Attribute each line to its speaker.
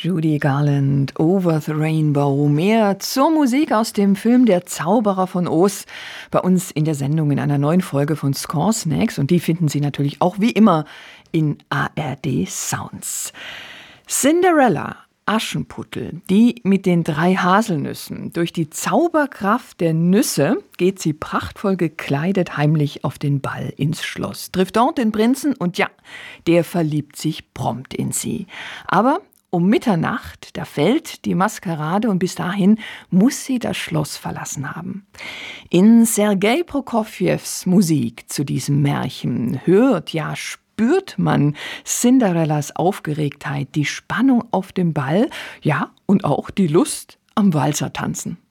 Speaker 1: Judy Garland, Over the Rainbow. Mehr zur Musik aus dem Film Der Zauberer von Oz bei uns in der Sendung in einer neuen Folge von Score Snacks. Und die finden Sie natürlich auch wie immer in ARD Sounds. Cinderella, Aschenputtel, die mit den 3 Haselnüssen. Durch die Zauberkraft der Nüsse geht sie prachtvoll gekleidet heimlich auf den Ball ins Schloss, trifft dort den Prinzen und ja, der verliebt sich prompt in sie. Aber um Mitternacht, da fällt die Maskerade und bis dahin muss sie das Schloss verlassen haben. In Sergei Prokofjews Musik zu diesem Märchen spürt man Cinderellas Aufgeregtheit, die Spannung auf dem Ball, ja, und auch die Lust am Walzertanzen.